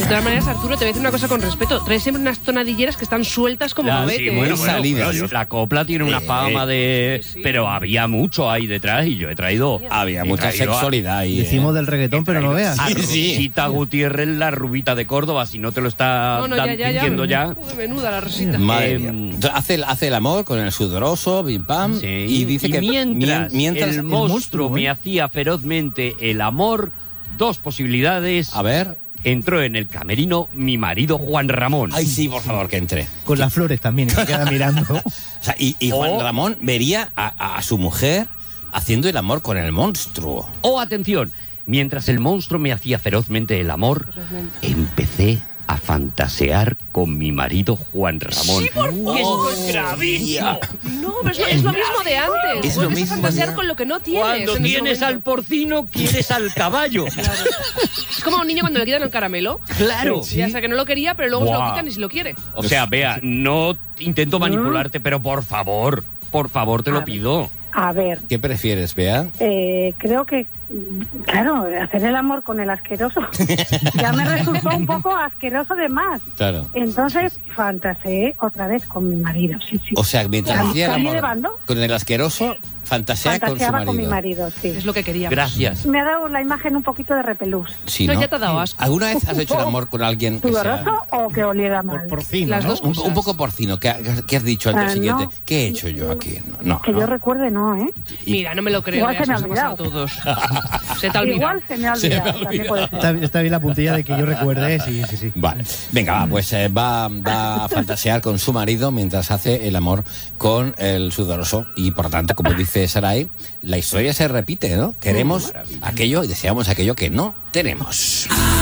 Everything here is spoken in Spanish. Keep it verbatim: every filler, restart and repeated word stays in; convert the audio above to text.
todas maneras, Arturo, te voy a decir una cosa con respeto. Traes siempre unas tonadilleras que están sueltas como Ya, juguetes. sí, bueno, bueno, salidas. bueno, la copla tiene una Eh, fama de... sí, sí. Pero había mucho ahí detrás y yo he traído... Había he mucha traído a- sexualidad ahí. Decimos ¿eh? del reggaetón, pero no veas. A Sí, sí. Rosita Gutiérrez, la rubita de Córdoba, si no te lo está No, no, dan- ya, ya, ya. diciendo ya. Joder, menuda la Rosita. Madre Eh, mía. Entonces, hace, hace el amor con el sudoroso, bim pam, Sí, y dice que mientras, mien- mientras el monstruo monstruo, me ¿eh? hacía ferozmente el amor, dos posibilidades. A ver. Entró en el camerino mi marido Juan Ramón. Ay, sí, por favor, que entre. Con las flores también, y se queda mirando. O sea, y, y Juan O- Ramón vería a, a su mujer haciendo el amor con el monstruo. Oh, atención, mientras el monstruo me hacía ferozmente el amor, empecé a fantasear con mi marido Juan Ramón. Sí, por favor. ¡Esto es gravísimo! No, pero es lo, es lo mismo de antes. Es lo Vuelves mismo a fantasear de- con lo que no tienes. Cuando en ese tienes al momento. porcino, quieres al caballo. Es como a un niño cuando le quitan el caramelo. Claro. Ya sé que no lo quería, pero luego se lo Buah. quitan y si lo quiere. O sea, vea, no intento manipularte, pero por favor, por favor, te lo pido. A ver, ¿Qué prefieres, Bea? eh, creo que, claro, hacer el amor con el asqueroso ya me resultó un poco asqueroso de más. Claro. Entonces fantaseé otra vez con mi marido, sí, sí. O sea, mientras Cam- hacía el cambié de amor bando. con el asqueroso, fantasea con su Fantaseaba marido. con mi marido, sí. Es lo que quería. Gracias. Me ha dado la imagen un poquito de repelús. Sí, No, ¿no? ya te ha dado asco. ¿Alguna vez has hecho el amor con alguien que sea ¿Sudoroso o que oliera mal? Por porcino, Las ¿no? dos un, cosas. un poco porcino? ¿Qué, qué has dicho al día Ah, siguiente? no. ¿Qué he hecho yo aquí? No, no, Que no. yo recuerde, no, ¿eh? Mira, no me lo creo. Igual ya se me ha nos ha pasado a olvidado. todos. Se te ha olvidado. Igual se me ha Se me ha olvidado, también puede ser. Está, está bien la puntilla de que yo recuerde, sí, sí, sí. Vale, venga, va, pues eh, va, va a fantasear con su marido mientras hace el amor con el sudoroso y por tanto, como dice Sarai, la historia se repite, ¿no? Queremos aquello y deseamos aquello que no tenemos.